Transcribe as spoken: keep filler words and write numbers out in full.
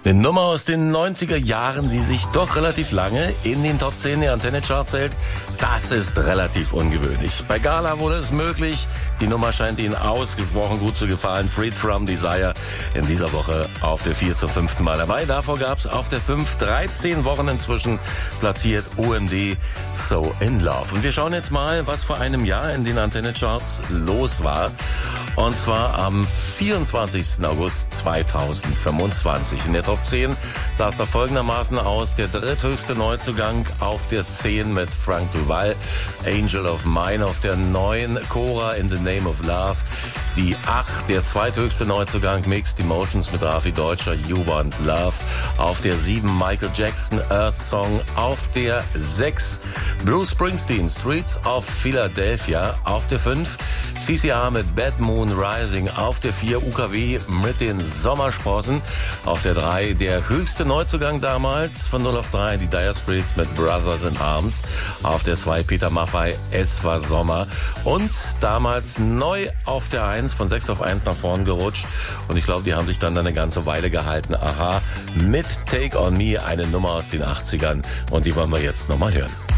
Eine Nummer aus den neunziger Jahren, die sich doch relativ lange in den Top zehn der Antenne-Charts hält. Das ist relativ ungewöhnlich. Bei Gala wurde es möglich. Die Nummer scheint Ihnen ausgesprochen gut zu gefallen. Freed from Desire in dieser Woche auf der vier zum fünften Mal dabei. Davor gab es auf der fünf dreizehn Wochen inzwischen platziert O M D So in Love. Und wir schauen jetzt mal, was vor einem Jahr in den Antenne-Charts los war. Und zwar am vierundzwanzigsten August zweitausendfünfundzwanzig. In der Top zehn sah es da folgendermaßen aus. Der dritthöchste Neuzugang auf der zehn mit Frank Duval, Angel of Mine. Auf der neun Cora in the Name of Love. Die acht, der zweithöchste Neuzugang, Mixed Emotions mit Raffi Deutscher, You Want Love. Auf der sieben Michael Jackson, Earth Song. Auf der sechs Bruce Springsteen, Streets of Philadelphia. Auf der fünf C C R mit Bad Moon Rising. Auf der vier U K W mit den Sommersprossen. Auf der drei der höchste Neuzugang damals von null auf drei, die Dire Straits mit Brothers in Arms. Auf der zwei Peter Maffay, Es war Sommer. Und damals neu auf der eins, von sechs auf eins nach vorn gerutscht. Und ich glaube, die haben sich dann eine ganze Weile gehalten. Aha, mit Take on Me, eine Nummer aus den achtzigern. Und die wollen wir jetzt nochmal hören.